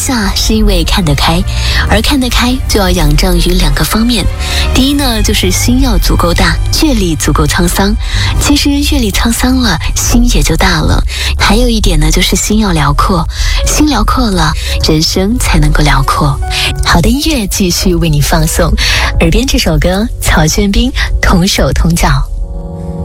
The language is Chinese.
下是因为看得开，而看得开就要仰仗于2个方面。第一呢，就是心要足够大，阅历足够沧桑。其实阅历沧桑了，心也就大了。还有一点呢，就是心要辽阔，心辽阔了，人生才能够辽阔。好的音乐继续为你放送，耳边这首歌，曹轩宾同手同脚。